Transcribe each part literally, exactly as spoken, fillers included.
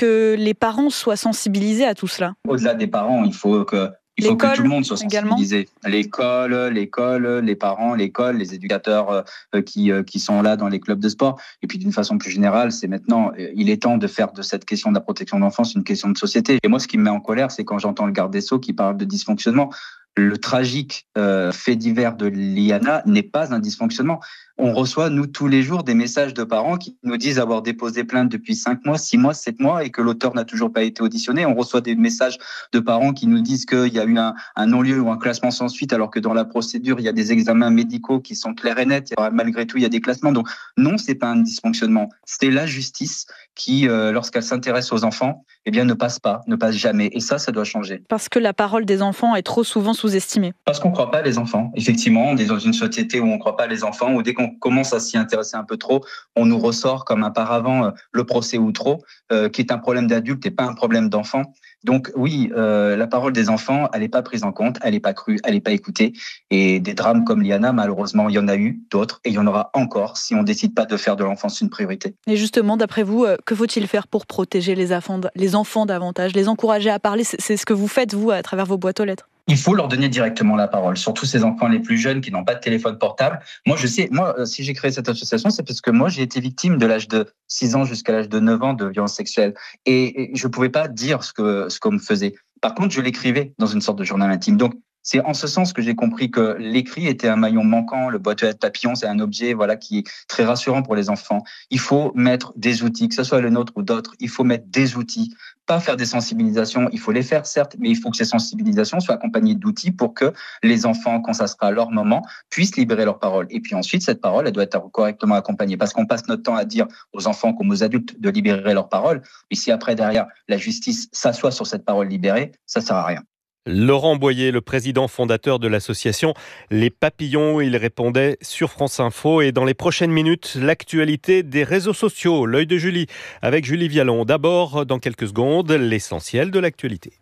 que les parents soient sensibilisés à tout cela. Au-delà des parents, il faut que... Il faut que tout le monde soit sensibilisé. L'école, l'école, les parents, l'école, les éducateurs euh, qui, euh, qui sont là dans les clubs de sport. Et puis d'une façon plus générale, c'est maintenant, euh, il est temps de faire de cette question de la protection de l'enfance une question de société. Et moi, ce qui me met en colère, c'est quand j'entends le garde des Sceaux qui parle de dysfonctionnement. Le tragique euh, fait divers de Liana n'est pas un dysfonctionnement. On reçoit, nous, tous les jours, des messages de parents qui nous disent avoir déposé plainte depuis cinq mois, six mois, sept mois et que l'auteur n'a toujours pas été auditionné. On reçoit des messages de parents qui nous disent qu'il y a eu un, un non-lieu ou un classement sans suite alors que dans la procédure, il y a des examens médicaux qui sont clairs et nets. Malgré tout, il y a des classements. Donc non, c'est pas un dysfonctionnement. C'est la justice qui, euh, lorsqu'elle s'intéresse aux enfants, eh bien, ne passe pas, ne passe jamais. Et ça, ça doit changer. Parce que la parole des enfants est trop souvent sous-estimée. Parce qu'on ne croit pas les enfants. Effectivement, on est dans une société où on ne croit pas les enfants, où dès qu'on commence à s'y intéresser un peu trop, on nous ressort comme un paravent euh, le procès Outreau, euh, qui est un problème d'adulte et pas un problème d'enfant. Donc oui, euh, la parole des enfants, elle n'est pas prise en compte, elle n'est pas crue, elle n'est pas écoutée. Et des drames comme Liana, malheureusement, il y en a eu d'autres et il y en aura encore si on ne décide pas de faire de l'enfance une priorité. Et justement, d'après vous, euh, que faut-il faire pour protéger les enfants, les enfants davantage, les encourager à parler? C'est, c'est ce que vous faites, vous, à travers vos boîtes aux lettres. Il faut leur donner directement la parole, surtout ces enfants les plus jeunes qui n'ont pas de téléphone portable. Moi, je sais, moi, si j'ai créé cette association, c'est parce que moi, j'ai été victime de l'âge de six ans jusqu'à l'âge de neuf ans de violences sexuelles. Et, et je pouvais pas dire ce que, ce qu'on me faisait. Par contre, je l'écrivais dans une sorte de journal intime. Donc, c'est en ce sens que j'ai compris que l'écrit était un maillon manquant. Le boîte aux lettres papillon, c'est un objet, voilà, qui est très rassurant pour les enfants. Il faut mettre des outils, que ce soit le nôtre ou d'autres. Il faut mettre des outils, pas faire des sensibilisations. Il faut les faire, certes, mais il faut que ces sensibilisations soient accompagnées d'outils pour que les enfants, quand ça sera leur moment, puissent libérer leur parole. Et puis ensuite, cette parole, elle doit être correctement accompagnée, parce qu'on passe notre temps à dire aux enfants comme aux adultes de libérer leur parole. Et si après, derrière, la justice s'assoit sur cette parole libérée, ça sert à rien. Laurent Boyer, le président fondateur de l'association Les Papillons, il répondait sur France Info. Et dans les prochaines minutes, l'actualité des réseaux sociaux. L'œil de Julie avec Julie Vialon. D'abord, dans quelques secondes, l'essentiel de l'actualité.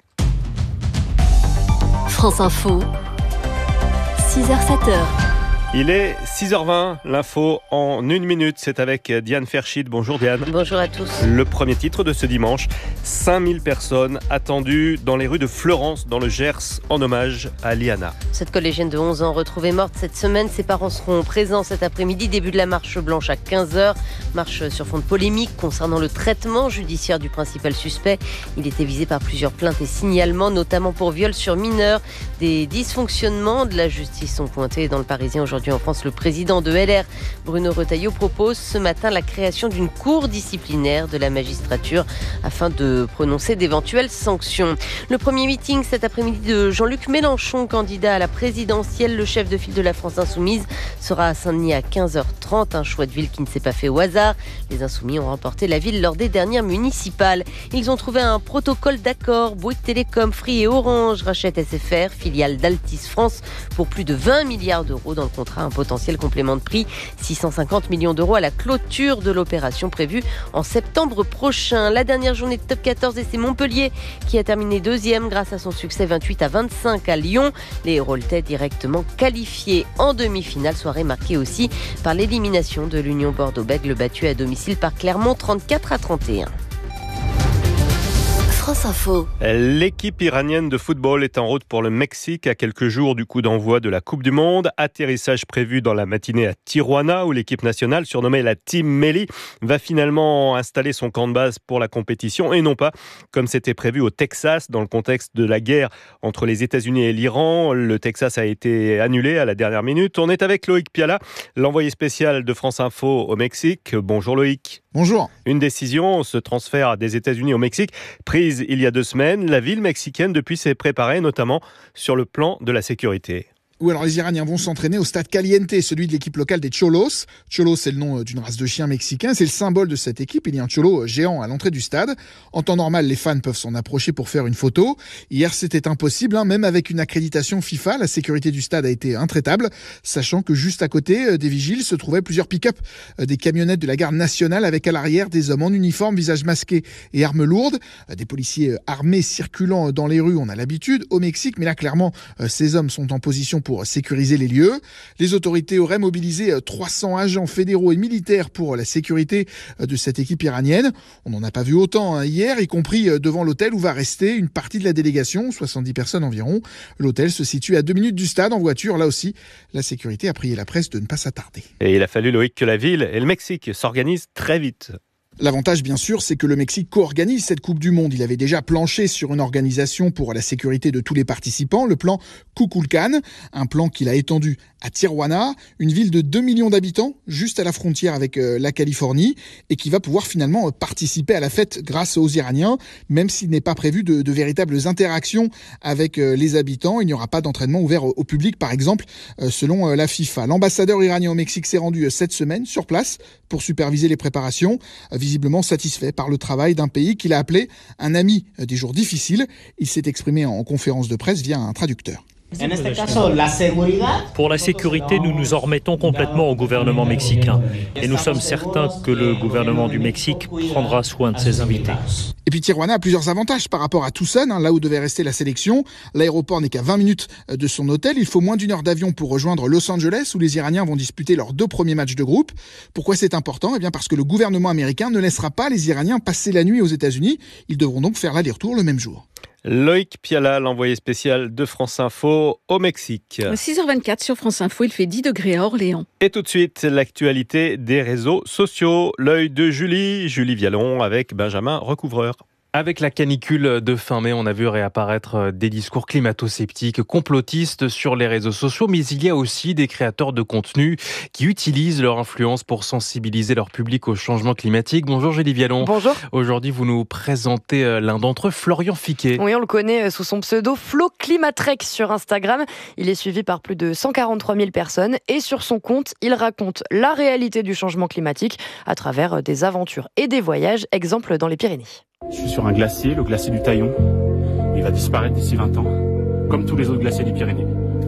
France Info, six heures sept heures. Il est six heures vingt, l'info en une minute, c'est avec Diane Ferchid. Bonjour Diane. Bonjour à tous. Le premier titre de ce dimanche, cinq mille personnes attendues dans les rues de Fleurance, dans le Gers, en hommage à Liana. Cette collégienne de onze ans retrouvée morte cette semaine, ses parents seront présents cet après-midi, début de la marche blanche à quinze heures. Marche sur fond de polémique concernant le traitement judiciaire du principal suspect. Il était visé par plusieurs plaintes et signalements, notamment pour viol sur mineurs. Des dysfonctionnements de la justice sont pointés dans le Parisien aujourd'hui. En France, le président de L R, Bruno Retailleau, propose ce matin la création d'une cour disciplinaire de la magistrature afin de prononcer d'éventuelles sanctions. Le premier meeting cet après-midi de Jean-Luc Mélenchon, candidat à la présidentielle. Le chef de file de la France Insoumise sera à Saint-Denis à quinze heures trente. Un choix de ville qui ne s'est pas fait au hasard. Les Insoumis ont remporté la ville lors des dernières municipales. Ils ont trouvé un protocole d'accord. Bouygues Télécom, Free et Orange rachètent S F R, filiale d'Altis France, pour plus de vingt milliards d'euros dans le contrat. Un potentiel complément de prix, six cent cinquante millions d'euros à la clôture de l'opération prévue en septembre prochain. La dernière journée de top quatorze et c'est Montpellier qui a terminé deuxième grâce à son succès vingt-huit à vingt-cinq à Lyon. Les Héroltais directement qualifiés en demi-finale, soirée marquée aussi par l'élimination de l'Union Bordeaux-Bègles battue à domicile par Clermont trente-quatre à trente et un. France Info. L'équipe iranienne de football est en route pour le Mexique à quelques jours du coup d'envoi de la Coupe du Monde. Atterrissage prévu dans la matinée à Tijuana où l'équipe nationale, surnommée la Team Melli, va finalement installer son camp de base pour la compétition et non pas comme c'était prévu au Texas dans le contexte de la guerre entre les États-Unis et l'Iran. Le Texas a été annulé à la dernière minute. On est avec Loïc Piala, l'envoyé spécial de France Info au Mexique. Bonjour Loïc. Bonjour. Une décision, ce transfert des États-Unis au Mexique, prise il y a deux semaines. La ville mexicaine, depuis, s'est préparée, notamment sur le plan de la sécurité. Oui, alors les Iraniens vont s'entraîner au stade Caliente, celui de l'équipe locale des Cholos. Cholos, c'est le nom d'une race de chiens mexicains. C'est le symbole de cette équipe. Il y a un Cholo géant à l'entrée du stade. En temps normal, les fans peuvent s'en approcher pour faire une photo. Hier, c'était impossible, hein. Même avec une accréditation FIFA, la sécurité du stade a été intraitable, sachant que juste à côté des vigiles se trouvaient plusieurs pick-up, des camionnettes de la garde nationale avec à l'arrière des hommes en uniforme, visage masqué et armes lourdes. Des policiers armés circulant dans les rues, on a l'habitude au Mexique, mais là, clairement, ces hommes sont en position pour pour sécuriser les lieux. Les autorités auraient mobilisé trois cents agents fédéraux et militaires pour la sécurité de cette équipe iranienne. On n'en a pas vu autant hein, hier, y compris devant l'hôtel où va rester une partie de la délégation, soixante-dix personnes environ. L'hôtel se situe à deux minutes du stade en voiture. Là aussi, la sécurité a prié la presse de ne pas s'attarder. Et il a fallu, Loïc, que la ville et le Mexique s'organisent très vite. L'avantage, bien sûr, c'est que le Mexique co-organise cette Coupe du Monde. Il avait déjà planché sur une organisation pour la sécurité de tous les participants, le plan Kukulkan, un plan qu'il a étendu à Tijuana, une ville de deux millions d'habitants, juste à la frontière avec euh, la Californie, et qui va pouvoir finalement euh, participer à la fête grâce aux Iraniens, même s'il n'est pas prévu de, de véritables interactions avec euh, les habitants. Il n'y aura pas d'entraînement ouvert au, au public, par exemple, euh, selon euh, la FIFA. L'ambassadeur iranien au Mexique s'est rendu euh, cette semaine sur place pour superviser les préparations, euh, visiblement satisfait par le travail d'un pays qu'il a appelé un ami euh, des jours difficiles. Il s'est exprimé en conférence de presse via un traducteur. Pour la sécurité, nous nous en remettons complètement au gouvernement mexicain. Et nous sommes certains que le gouvernement du Mexique prendra soin de ses invités. Et puis Tijuana a plusieurs avantages par rapport à Tucson, hein, là où devait rester la sélection. L'aéroport n'est qu'à vingt minutes de son hôtel. Il faut moins d'une heure d'avion pour rejoindre Los Angeles, où les Iraniens vont disputer leurs deux premiers matchs de groupe. Pourquoi c'est important ? Eh bien parce que le gouvernement américain ne laissera pas les Iraniens passer la nuit aux États-Unis. Ils devront donc faire l'aller-retour le même jour. Loïc Piala, l'envoyé spécial de France Info au Mexique. six heures vingt-quatre sur France Info, il fait dix degrés à Orléans. Et tout de suite, l'actualité des réseaux sociaux. L'œil de Julie, Julie Vialon avec Benjamin Recouvreur. Avec la canicule de fin mai, on a vu réapparaître des discours climato-sceptiques, complotistes sur les réseaux sociaux, mais il y a aussi des créateurs de contenu qui utilisent leur influence pour sensibiliser leur public au changement climatique. Bonjour Julie Vialon. Bonjour. Aujourd'hui, vous nous présentez l'un d'entre eux, Florian Fiquet. Oui, on le connaît sous son pseudo Flo Climatrek sur Instagram. Il est suivi par plus de cent quarante-trois mille personnes et sur son compte, il raconte la réalité du changement climatique à travers des aventures et des voyages, exemple dans les Pyrénées. Je suis sur un glacier, le glacier du Taillon. Il va disparaître d'ici vingt ans, comme tous les autres glaciers des Pyrénées.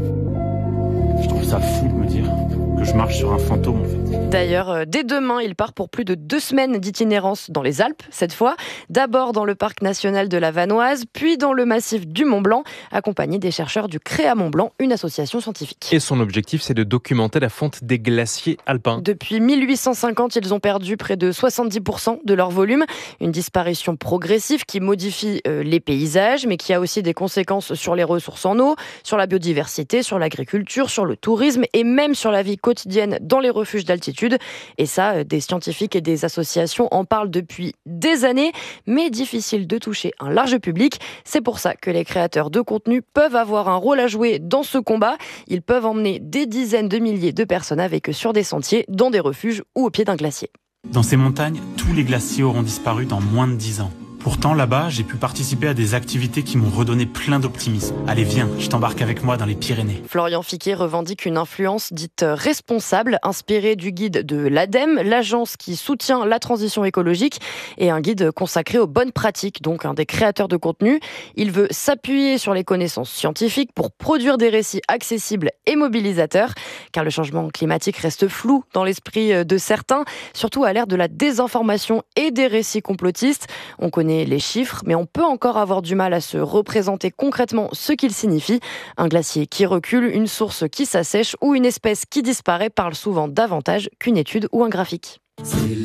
Je trouve ça fou de me dire que je marche sur un fantôme en fait. D'ailleurs, dès demain, il part pour plus de deux semaines d'itinérance dans les Alpes, cette fois. D'abord dans le parc national de la Vanoise, puis dans le massif du Mont-Blanc, accompagné des chercheurs du Créa Mont-Blanc, une association scientifique. Et son objectif, c'est de documenter la fonte des glaciers alpins. Depuis mille huit cent cinquante, ils ont perdu près de soixante-dix pour cent de leur volume. Une disparition progressive qui modifie euh, les paysages, mais qui a aussi des conséquences sur les ressources en eau, sur la biodiversité, sur l'agriculture, sur le tourisme et même sur la vie quotidienne dans les refuges d'altitude. Et ça, des scientifiques et des associations en parlent depuis des années, mais difficile de toucher un large public. C'est pour ça que les créateurs de contenu peuvent avoir un rôle à jouer dans ce combat. Ils peuvent emmener des dizaines de milliers de personnes avec eux sur des sentiers, dans des refuges ou au pied d'un glacier. Dans ces montagnes, tous les glaciers auront disparu dans moins de dix ans. Pourtant, là-bas, j'ai pu participer à des activités qui m'ont redonné plein d'optimisme. Allez, viens, je t'embarque avec moi dans les Pyrénées. Florian Fiquet revendique une influence dite responsable, inspirée du guide de l'ADEME, l'agence qui soutient la transition écologique, et un guide consacré aux bonnes pratiques, donc un des créateurs de contenu. Il veut s'appuyer sur les connaissances scientifiques pour produire des récits accessibles et mobilisateurs, car le changement climatique reste flou dans l'esprit de certains, surtout à l'ère de la désinformation et des récits complotistes. On connaît les chiffres, mais on peut encore avoir du mal à se représenter concrètement ce qu'ils signifient. Un glacier qui recule, une source qui s'assèche ou une espèce qui disparaît parle souvent davantage qu'une étude ou un graphique.